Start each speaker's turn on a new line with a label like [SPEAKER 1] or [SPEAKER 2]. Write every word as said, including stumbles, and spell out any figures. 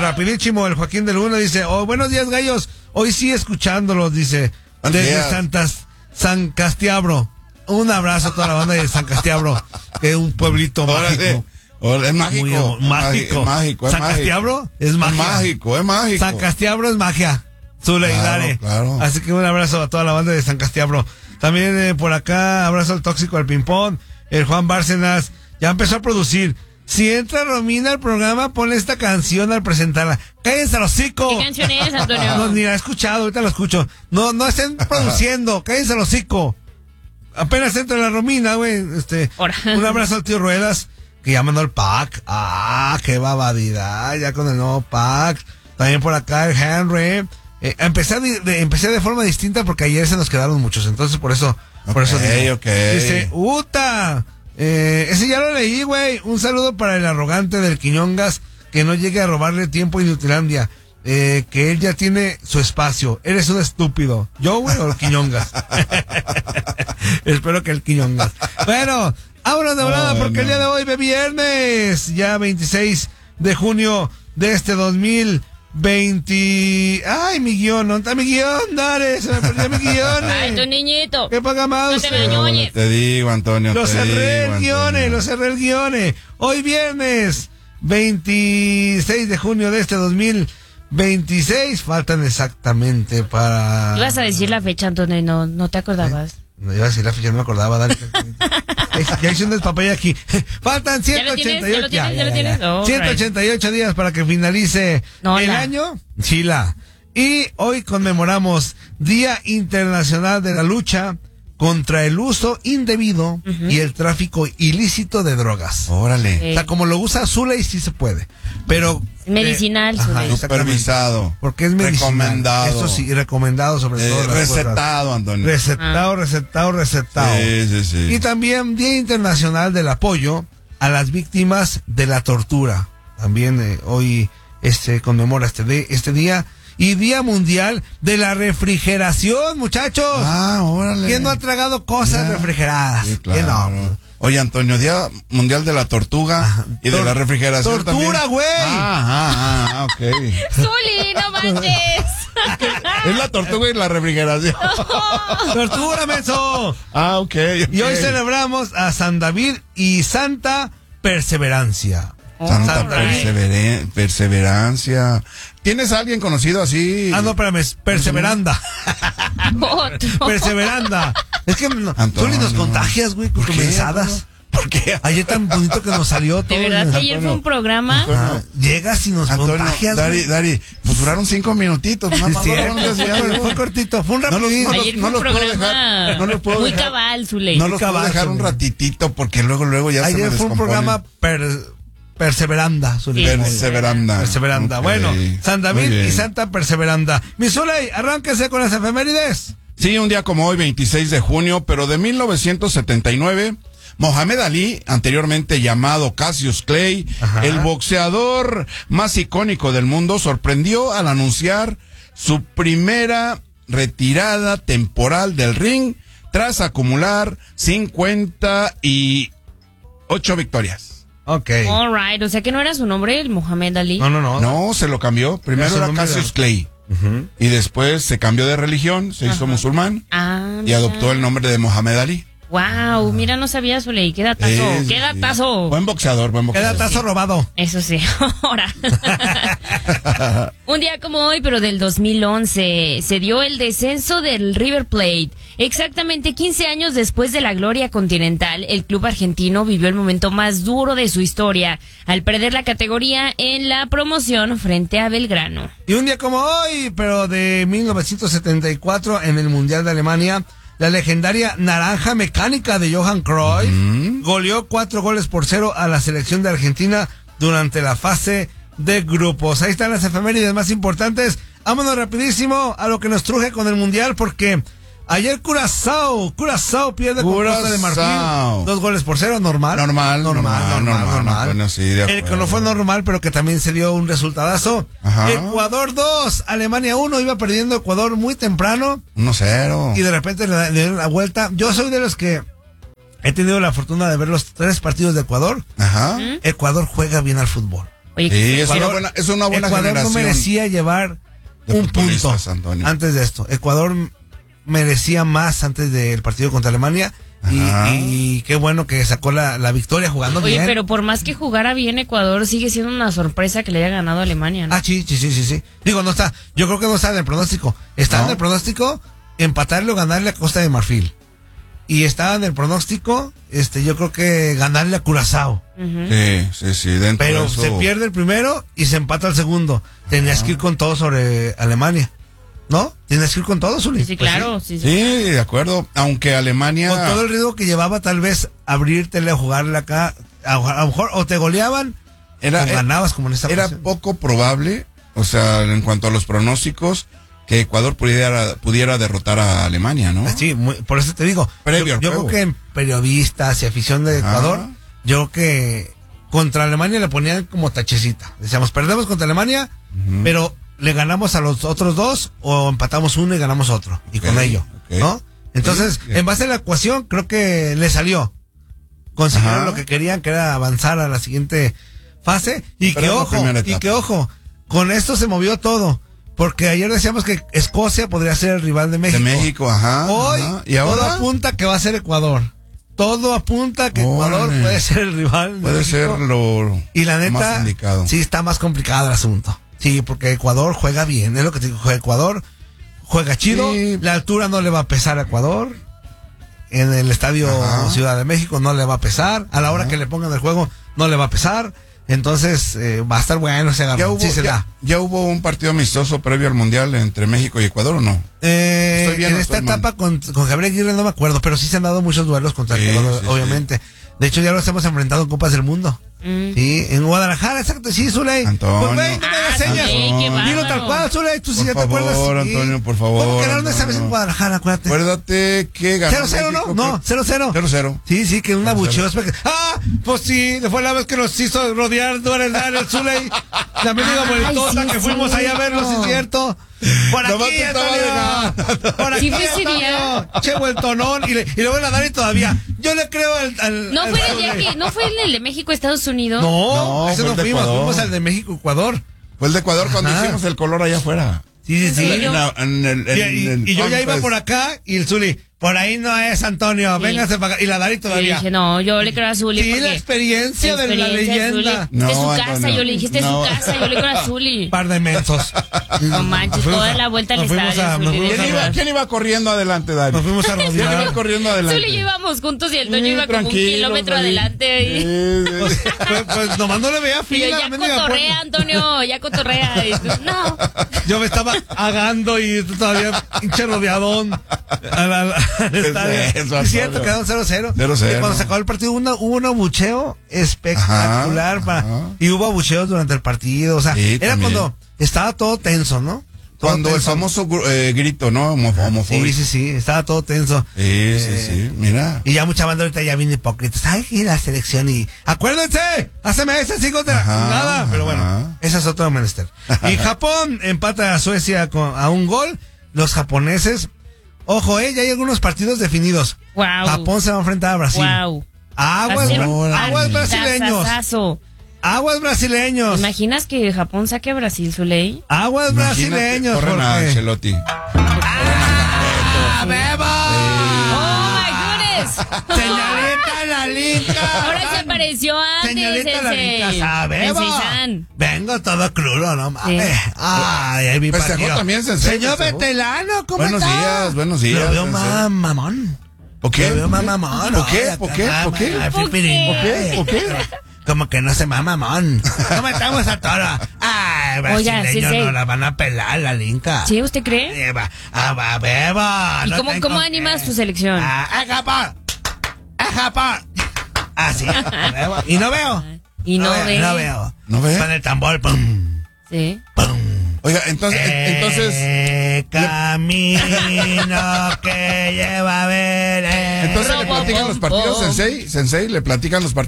[SPEAKER 1] rapidísimo, el Joaquín de Luna dice, oh, buenos días, gallos, hoy sí escuchándolos, dice, desde Santas, San Castiabro. Un abrazo a toda la banda de San Castiabro, que es un pueblito mágico.
[SPEAKER 2] Es mágico.
[SPEAKER 1] Muy, mágico.
[SPEAKER 2] Es mágico, es
[SPEAKER 1] San
[SPEAKER 2] mágico.
[SPEAKER 1] Castiabro es magia.
[SPEAKER 2] Es mágico, es mágico.
[SPEAKER 1] San Castiabro es magia. Zule,
[SPEAKER 2] claro,
[SPEAKER 1] dale.
[SPEAKER 2] Claro.
[SPEAKER 1] Así que un abrazo a toda la banda de San Castiabro. También eh, por acá, abrazo al Tóxico, al Pimpón, el Juan Bárcenas, ya empezó a producir. Si entra Romina al programa, ponle esta canción al presentarla. ¡Cállense el hocico!
[SPEAKER 3] ¿Qué canción es, Antonio?
[SPEAKER 1] No, ni la he escuchado, ahorita la escucho. No, no estén produciendo, cállense el hocico. Apenas entra la Romina, güey. Este, un abrazo al tío Ruedas, que ya mandó el pack. ¡Ah, qué babadidad! Ya con el nuevo pack. También por acá el Henry. Eh, empecé, de, de, empecé de forma distinta porque ayer se nos quedaron muchos, entonces por eso, por
[SPEAKER 2] okay,
[SPEAKER 1] eso digo.
[SPEAKER 2] Okay.
[SPEAKER 1] Dice, Uta, eh, ese ya lo leí, güey. Un saludo para el arrogante del Quiñongas, que no llegue a robarle tiempo a Inutilandia, eh, que él ya tiene su espacio. Eres un estúpido. ¿Yo, güey, o el Quiñongas? Espero que el Quiñongas. Bueno, vámonos de volada, oh, porque no. El día de hoy, de viernes, ya veintiséis de junio de este dos mil veinte. Ay, mi guión, ¿no está mi guión? Dale, se me perdió mi guión.
[SPEAKER 3] Ay, tu niñito.
[SPEAKER 1] ¿Qué paga más?
[SPEAKER 3] No te me oye.
[SPEAKER 2] Te digo, Antonio.
[SPEAKER 1] Lo
[SPEAKER 2] te
[SPEAKER 1] cerré
[SPEAKER 2] digo,
[SPEAKER 1] el guione, lo cerré el guione. Hoy viernes veintiséis de junio de este dos mil veintiséis. Faltan exactamente para...
[SPEAKER 3] Ibas a decir la fecha, Antonio, no, no te acordabas.
[SPEAKER 1] ¿Eh? No iba a decir la fecha, no me acordaba. Dale. Ya hice un despapalle aquí. Faltan ciento ochenta y ocho,
[SPEAKER 3] ¿Ya lo tienes? ¿Ya lo tienes? Oh,
[SPEAKER 1] ciento ochenta y ocho días para que finalice no, el la. año. Chila. Y hoy conmemoramos Día Internacional de la Lucha contra el uso indebido uh-huh. y el tráfico ilícito de drogas.
[SPEAKER 2] Órale.
[SPEAKER 1] Sí. O sea, como lo usa Zuley, sí se puede. Pero...
[SPEAKER 3] Medicinal,
[SPEAKER 1] eh, ajá,
[SPEAKER 2] supervisado.
[SPEAKER 1] Porque es medicinal.
[SPEAKER 2] Recomendado.
[SPEAKER 1] Eso sí, recomendado sobre
[SPEAKER 2] eh,
[SPEAKER 1] todo.
[SPEAKER 2] Recetado, Antonio.
[SPEAKER 1] Recetado,
[SPEAKER 3] ah.
[SPEAKER 1] recetado, recetado.
[SPEAKER 2] Sí, sí, sí.
[SPEAKER 1] Y también Día Internacional del Apoyo a las Víctimas de la Tortura. También eh, hoy este conmemora este, de, este día. Y Día Mundial de la Refrigeración, muchachos.
[SPEAKER 2] Ah, órale.
[SPEAKER 1] ¿Quién no ha tragado cosas yeah. refrigeradas?
[SPEAKER 2] Sí, claro.
[SPEAKER 1] No?
[SPEAKER 2] Oye, Antonio, Día Mundial de la Tortuga Ajá. y Tor- de la Refrigeración
[SPEAKER 1] ¡Tortura, güey!
[SPEAKER 2] Ah, ah, ah, ok.
[SPEAKER 3] Zuli, no manches.
[SPEAKER 2] Es la tortuga y la refrigeración.
[SPEAKER 3] No.
[SPEAKER 1] ¡Tortura, menso!
[SPEAKER 2] Ah, ok. okay.
[SPEAKER 1] Y hoy celebramos a San David y Santa Perseverancia.
[SPEAKER 2] Santa Santa perseveren- Perseverancia. ¿Tienes a alguien conocido así?
[SPEAKER 1] Ah, no, espérame, Perseveranda. Perseveranda. Es que no, tú ni nos contagias, güey, con tus mensadas.
[SPEAKER 2] ¿Por qué?
[SPEAKER 1] Ayer tan bonito que nos salió todo.
[SPEAKER 3] De verdad que ayer fue un programa.
[SPEAKER 1] Ah, llegas y nos Antonio, contagias.
[SPEAKER 2] Dari, Dari, pues duraron cinco minutitos.
[SPEAKER 1] Sí, sí, fue, fue cortito, fue un rapidito.
[SPEAKER 3] No, no, ayer fue un programa
[SPEAKER 2] no lo puedo
[SPEAKER 3] muy
[SPEAKER 2] dejar,
[SPEAKER 3] cabal, Zuley.
[SPEAKER 2] No lo puedo dejar un ratitito porque luego, luego ya
[SPEAKER 1] ayer
[SPEAKER 2] se me
[SPEAKER 1] fue un programa per... Perseveranda,
[SPEAKER 2] sí. Perseveranda.
[SPEAKER 1] Perseveranda. Okay. Bueno, San David y Santa Perseveranda. Mi Zuley, arránquese con las efemérides.
[SPEAKER 2] Sí, un día como hoy, veintiséis de junio, pero de mil novecientos setenta y nueve, Mohamed Ali, anteriormente llamado Cassius Clay, Ajá. el boxeador más icónico del mundo, sorprendió al anunciar su primera retirada temporal del ring tras acumular cincuenta y ocho victorias.
[SPEAKER 1] Ok.
[SPEAKER 3] All right, o sea que no era su nombre, el Mohamed Ali.
[SPEAKER 2] No, no, no. No, se lo cambió. Primero era Cassius Clay. Uh-huh. Y después se cambió de religión, se Ajá. hizo musulmán.
[SPEAKER 3] Ah,
[SPEAKER 2] y adoptó el nombre de Mohamed Ali.
[SPEAKER 3] Wow, mira, no sabía, Zuley. ¿Qué datazo? Sí, ¿Qué datazo?
[SPEAKER 2] Sí. Buen boxeador, buen boxeador.
[SPEAKER 1] ¿Qué datazo
[SPEAKER 3] sí.
[SPEAKER 1] robado?
[SPEAKER 3] Eso sí, ahora. Un día como hoy, pero del dos mil once, se dio el descenso del River Plate. Exactamente quince años después de la gloria continental, el club argentino vivió el momento más duro de su historia, al perder la categoría en la promoción frente a Belgrano.
[SPEAKER 1] Y un día como hoy, pero de mil novecientos setenta y cuatro, en el Mundial de Alemania, la legendaria naranja mecánica de Johan Cruyff uh-huh. goleó cuatro goles por cero a la selección de Argentina durante la fase de grupos. Ahí están las efemérides más importantes. Vámonos rapidísimo a lo que nos truje con el Mundial, porque ayer Curazao, Curazao pierde con Costa de Marfil. Dos goles por cero, normal.
[SPEAKER 2] Normal, normal, normal. normal, normal.
[SPEAKER 1] Bueno, sí, de el que no fue normal, pero que también se dio un resultadazo. Ajá. Ecuador dos, Alemania uno, iba perdiendo Ecuador muy temprano.
[SPEAKER 2] uno cero.
[SPEAKER 1] Y de repente le, le dieron la vuelta. Yo soy de los que he tenido la fortuna de ver los tres partidos de Ecuador.
[SPEAKER 2] Ajá.
[SPEAKER 1] Ecuador juega bien al fútbol.
[SPEAKER 3] Oye,
[SPEAKER 2] Sí, es
[SPEAKER 1] Ecuador,
[SPEAKER 2] una buena, es una buena
[SPEAKER 1] Ecuador
[SPEAKER 2] generación.
[SPEAKER 1] no merecía llevar
[SPEAKER 2] de
[SPEAKER 1] un punto
[SPEAKER 2] futbolistas, Antonio.
[SPEAKER 1] antes de esto. Ecuador merecía más antes del partido contra Alemania y,
[SPEAKER 2] Ajá.
[SPEAKER 1] y qué bueno que sacó la, la victoria jugando
[SPEAKER 3] Oye,
[SPEAKER 1] bien.
[SPEAKER 3] pero por más que jugara bien Ecuador, sigue siendo una sorpresa que le haya ganado a Alemania, ¿no?
[SPEAKER 1] Ah, sí, sí, sí, sí, sí. Digo, no está, yo creo que no está en el pronóstico. Está
[SPEAKER 2] ¿No?
[SPEAKER 1] en el pronóstico empatarle o ganarle a Costa de Marfil. Y estaba en el pronóstico, este, yo creo que ganarle a Curazao.
[SPEAKER 3] Ujú.
[SPEAKER 2] Sí, sí, sí, dentro
[SPEAKER 1] Pero
[SPEAKER 2] de eso.
[SPEAKER 1] se pierde el primero y se empata el segundo. Tenías que ir con todo sobre Alemania. ¿No? Tienes que ir con todo, Zuli.
[SPEAKER 3] Sí,
[SPEAKER 1] Pues
[SPEAKER 3] claro, sí, sí.
[SPEAKER 2] Sí, de acuerdo. Aunque Alemania.
[SPEAKER 1] Con todo el riesgo que llevaba, tal vez abrírtele a jugarle acá. A, a lo mejor o te goleaban
[SPEAKER 2] Era,
[SPEAKER 1] o ganabas como en esta
[SPEAKER 2] era
[SPEAKER 1] ocasión.
[SPEAKER 2] poco probable, o sea, en cuanto a los pronósticos, que Ecuador pudiera, pudiera derrotar a Alemania, ¿no?
[SPEAKER 1] Ah, sí, muy- por eso te digo.
[SPEAKER 2] Previo
[SPEAKER 1] yo
[SPEAKER 2] al
[SPEAKER 1] yo creo
[SPEAKER 2] juego.
[SPEAKER 1] que en periodistas y afición de Ecuador,
[SPEAKER 2] Ah.
[SPEAKER 1] yo creo que contra Alemania le ponían como tachecita. Decíamos, perdemos contra Alemania,
[SPEAKER 2] Ujú.
[SPEAKER 1] pero le ganamos a los otros dos o empatamos uno y ganamos otro. Y
[SPEAKER 2] Ok,
[SPEAKER 1] con ello,
[SPEAKER 2] ok.
[SPEAKER 1] ¿no? Entonces,
[SPEAKER 2] Sí, sí.
[SPEAKER 1] en base a la ecuación, creo que le salió. Consiguieron
[SPEAKER 2] Ajá.
[SPEAKER 1] lo que querían, que era avanzar a la siguiente fase. Y
[SPEAKER 2] Pero
[SPEAKER 1] que
[SPEAKER 2] es la
[SPEAKER 1] ojo,
[SPEAKER 2] primera
[SPEAKER 1] y
[SPEAKER 2] etapa.
[SPEAKER 1] que ojo, con esto se movió todo. Porque ayer decíamos que Escocia podría ser el rival de México.
[SPEAKER 2] De México, ajá.
[SPEAKER 1] Hoy,
[SPEAKER 2] ajá. ¿Y
[SPEAKER 1] todo
[SPEAKER 2] ahora?
[SPEAKER 1] apunta que va a ser Ecuador. Todo apunta que Ecuador
[SPEAKER 2] Órale.
[SPEAKER 1] puede ser el rival de
[SPEAKER 2] Puede
[SPEAKER 1] México.
[SPEAKER 2] ser lo
[SPEAKER 1] Y la
[SPEAKER 2] más
[SPEAKER 1] neta,
[SPEAKER 2] indicado.
[SPEAKER 1] sí está más complicado el asunto. Sí, porque Ecuador juega bien. Es lo que te digo, juega Ecuador, juega chido.
[SPEAKER 2] Sí.
[SPEAKER 1] La altura no le va a pesar a Ecuador. En el estadio
[SPEAKER 2] Ajá.
[SPEAKER 1] Ciudad de México no le va a pesar. A la hora
[SPEAKER 2] Ajá.
[SPEAKER 1] que le pongan el juego no le va a pesar. Entonces eh, va a estar bueno ese
[SPEAKER 2] ¿Ya
[SPEAKER 1] agarrón.
[SPEAKER 2] hubo,
[SPEAKER 1] Sí se
[SPEAKER 2] ya,
[SPEAKER 1] da.
[SPEAKER 2] ya hubo un partido amistoso previo al Mundial entre México y Ecuador o no?
[SPEAKER 1] Eh,
[SPEAKER 2] Estoy bien,
[SPEAKER 1] en
[SPEAKER 2] o
[SPEAKER 1] esta
[SPEAKER 2] estoy mal.
[SPEAKER 1] etapa con, con Gabriel Aguirre no me acuerdo, pero sí se han dado muchos duelos contra
[SPEAKER 2] Sí,
[SPEAKER 1] Ecuador,
[SPEAKER 2] sí,
[SPEAKER 1] obviamente. De hecho, ya los hemos enfrentado en Copas del Mundo.
[SPEAKER 3] Mm.
[SPEAKER 1] Sí, en Guadalajara, exacto, sí, Zuley.
[SPEAKER 2] Antonio.
[SPEAKER 1] Pues güey, no me hagas
[SPEAKER 3] Ah,
[SPEAKER 1] señas.
[SPEAKER 3] Zuley, qué bárbaro.
[SPEAKER 1] Dilo tal cual, Zuley, tú sí
[SPEAKER 2] Por
[SPEAKER 1] ya te acuerdas.
[SPEAKER 2] favor,
[SPEAKER 1] Sí.
[SPEAKER 2] Antonio, por favor,
[SPEAKER 1] ¿Cómo quedaron esa vez
[SPEAKER 2] Antonio.
[SPEAKER 1] en Guadalajara? Acuérdate.
[SPEAKER 2] Acuérdate que ganó
[SPEAKER 1] cero cero, ¿no?
[SPEAKER 2] México,
[SPEAKER 1] No,
[SPEAKER 2] que-
[SPEAKER 1] cero cero.
[SPEAKER 2] cero cero.
[SPEAKER 1] Sí, sí, que una
[SPEAKER 2] Cero,
[SPEAKER 1] bucheo. Ah, pues sí, fue la vez que nos hizo rodear Duárez el Zuley. La mendiga vueltota
[SPEAKER 3] sí,
[SPEAKER 1] que
[SPEAKER 3] es
[SPEAKER 1] fuimos allá a verlo, sí es cierto. Por
[SPEAKER 2] Nomás
[SPEAKER 1] aquí,
[SPEAKER 2] te estaba
[SPEAKER 1] Antonio. Por aquí,
[SPEAKER 3] Sí fue ese día.
[SPEAKER 1] Antonio. Che, vueltonón. Y, le, y luego la Dani todavía. Yo le creo al. al
[SPEAKER 3] No
[SPEAKER 1] al
[SPEAKER 3] fue el
[SPEAKER 1] Zuley.
[SPEAKER 3] día que, no fue en el de México, Estados Unidos.
[SPEAKER 1] No,
[SPEAKER 2] No,
[SPEAKER 1] ese
[SPEAKER 2] fue
[SPEAKER 1] no
[SPEAKER 2] el de
[SPEAKER 1] fuimos.
[SPEAKER 2] Ecuador.
[SPEAKER 1] Fuimos al de México, Ecuador.
[SPEAKER 2] Fue el de Ecuador cuando
[SPEAKER 1] Ajá.
[SPEAKER 2] hicimos el color allá afuera.
[SPEAKER 1] Sí, sí, sí.
[SPEAKER 3] ¿En serio?
[SPEAKER 2] En el- en
[SPEAKER 1] Y,
[SPEAKER 2] el-
[SPEAKER 1] y-
[SPEAKER 2] en el
[SPEAKER 1] y yo ya iba
[SPEAKER 2] Conquest.
[SPEAKER 1] por acá y el Zuli, por ahí no es Antonio,
[SPEAKER 3] Sí.
[SPEAKER 1] véngase para acá. Y la Dani
[SPEAKER 3] Y
[SPEAKER 1] todavía.
[SPEAKER 3] dije, no, yo le creo a Zuli.
[SPEAKER 1] Sí,
[SPEAKER 3] porque
[SPEAKER 1] la experiencia de la
[SPEAKER 3] experiencia de Zuli.
[SPEAKER 1] leyenda.
[SPEAKER 2] No,
[SPEAKER 3] Esta es su casa,
[SPEAKER 2] Antonio,
[SPEAKER 3] yo le dije, esta es
[SPEAKER 2] no.
[SPEAKER 3] su casa, yo le creo a Zuli.
[SPEAKER 1] Par de mensos.
[SPEAKER 3] No manches,
[SPEAKER 1] Nos
[SPEAKER 3] toda
[SPEAKER 1] fuimos a-
[SPEAKER 3] la vuelta al
[SPEAKER 1] nos fuimos
[SPEAKER 3] estadio,
[SPEAKER 1] a-
[SPEAKER 3] Zuli.
[SPEAKER 1] nos fuimos
[SPEAKER 2] ¿Quién
[SPEAKER 1] a-
[SPEAKER 2] iba, quién iba corriendo adelante, Dani?
[SPEAKER 1] Nos fuimos a
[SPEAKER 2] ¿Quién iba
[SPEAKER 1] rodear.
[SPEAKER 2] corriendo adelante?
[SPEAKER 3] Zuli y yo íbamos juntos y el Toño
[SPEAKER 2] Mm,
[SPEAKER 3] iba como un
[SPEAKER 2] tranquilos,
[SPEAKER 3] kilómetro
[SPEAKER 2] ahí.
[SPEAKER 3] adelante. Y,
[SPEAKER 2] Sí, sí,
[SPEAKER 1] Pues,
[SPEAKER 2] sí.
[SPEAKER 1] pues, pues nomás no le veía
[SPEAKER 3] y yo,
[SPEAKER 1] fila.
[SPEAKER 3] ya
[SPEAKER 1] mendiga
[SPEAKER 3] cotorrea,
[SPEAKER 1] puerta.
[SPEAKER 3] Antonio, ya cotorrea. Y tú, no.
[SPEAKER 1] Yo me estaba agando y tú todavía pinche rodeadón al, al- al estadio.
[SPEAKER 2] es eso,
[SPEAKER 1] Es cierto,
[SPEAKER 2] Antonio?
[SPEAKER 1] quedaron cero cero.
[SPEAKER 2] cero cero.
[SPEAKER 1] Y cuando se acabó el partido hubo, una- hubo un abucheo espectacular.
[SPEAKER 2] Ajá,
[SPEAKER 1] para,
[SPEAKER 2] ajá.
[SPEAKER 1] Y hubo abucheos durante el partido. O sea,
[SPEAKER 2] Sí,
[SPEAKER 1] era
[SPEAKER 2] también.
[SPEAKER 1] cuando estaba todo tenso, ¿no? Todo
[SPEAKER 2] Cuando el
[SPEAKER 1] tenso.
[SPEAKER 2] famoso gru- eh, grito, ¿no? Homo- homofóbico.
[SPEAKER 1] Sí, sí, sí, estaba todo tenso.
[SPEAKER 2] Sí, sí,
[SPEAKER 1] Eh,
[SPEAKER 2] sí. Mira.
[SPEAKER 1] Y ya mucha banda ahorita ya viene hipócritas. Ay, y la selección y... ¡Acuérdense! Hace meses, hijos de la
[SPEAKER 2] Ajá,
[SPEAKER 1] nada. Pero bueno,
[SPEAKER 2] ajá.
[SPEAKER 1] ese es otro menester. Y Japón empata a Suecia con, a un gol. Los japoneses... Ojo, eh, ya hay algunos partidos definidos.
[SPEAKER 3] Wow.
[SPEAKER 1] Japón se va a enfrentar a Brasil.
[SPEAKER 3] Wow.
[SPEAKER 1] Aguas,
[SPEAKER 3] Hacer
[SPEAKER 1] bra- aguas brasileños.
[SPEAKER 3] partidazazo.
[SPEAKER 1] Aguas brasileños.
[SPEAKER 3] ¿Imaginas que Japón saque a Brasil, Zuley?
[SPEAKER 1] Aguas
[SPEAKER 2] Imagínate,
[SPEAKER 1] brasileños.
[SPEAKER 2] corren a
[SPEAKER 1] Jorge.
[SPEAKER 2] Ancelotti.
[SPEAKER 1] ¡Ah, beba!
[SPEAKER 3] ¡Oh, my goodness!
[SPEAKER 1] Señorita Lalinka.
[SPEAKER 3] Ahora se apareció antes,
[SPEAKER 1] Señorita Lalinka,
[SPEAKER 3] Sensei.
[SPEAKER 1] ¿sabe?
[SPEAKER 3] Sensei San.
[SPEAKER 1] Vengo todo crudo, no mames.
[SPEAKER 3] Sí.
[SPEAKER 1] Ay, ay, mi
[SPEAKER 2] Festejó
[SPEAKER 1] partido.
[SPEAKER 2] también, Sensei,
[SPEAKER 1] Señor
[SPEAKER 2] festejó.
[SPEAKER 1] Vetelano, ¿cómo
[SPEAKER 2] Buenos
[SPEAKER 1] está?
[SPEAKER 2] días, buenos días,
[SPEAKER 1] Lo veo
[SPEAKER 2] Sensei.
[SPEAKER 1] más mamón.
[SPEAKER 2] ¿Por qué?
[SPEAKER 1] Lo veo más mamón.
[SPEAKER 2] ¿Por qué?
[SPEAKER 1] Ay,
[SPEAKER 2] ¿Por
[SPEAKER 1] acá,
[SPEAKER 2] qué?
[SPEAKER 1] mamá,
[SPEAKER 2] ¿Por qué?
[SPEAKER 1] ay,
[SPEAKER 3] ¿Por
[SPEAKER 1] pipirín.
[SPEAKER 3] qué?
[SPEAKER 2] ¿Por qué?
[SPEAKER 1] Como que no se más mamón. ¿Cómo estamos a todos? Ay,
[SPEAKER 3] Oiga,
[SPEAKER 1] brasileños
[SPEAKER 3] Sensei.
[SPEAKER 1] no la van a pelar, la Linka.
[SPEAKER 3] ¿Sí, usted cree?
[SPEAKER 1] Beba, ah, va, beba.
[SPEAKER 3] ¿Y
[SPEAKER 1] no
[SPEAKER 3] cómo,
[SPEAKER 1] tengo
[SPEAKER 3] cómo
[SPEAKER 1] qué.
[SPEAKER 3] animas tu selección?
[SPEAKER 1] Ah, ¡a Japón! ¡A Japón! Así. Y no veo.
[SPEAKER 3] Y no
[SPEAKER 1] veo,
[SPEAKER 3] ve.
[SPEAKER 1] No veo.
[SPEAKER 2] ¿No ve?
[SPEAKER 1] Con el tambor. Pum,
[SPEAKER 3] Sí.
[SPEAKER 1] pum.
[SPEAKER 2] Oiga, entonces, entonces,
[SPEAKER 1] Eh, camino que lleva a ver. eh.
[SPEAKER 2] entonces le
[SPEAKER 3] Robo,
[SPEAKER 2] platican los
[SPEAKER 3] bom,
[SPEAKER 2] partidos,
[SPEAKER 3] bom.
[SPEAKER 2] Sensei, Sensei, le platican los partidos.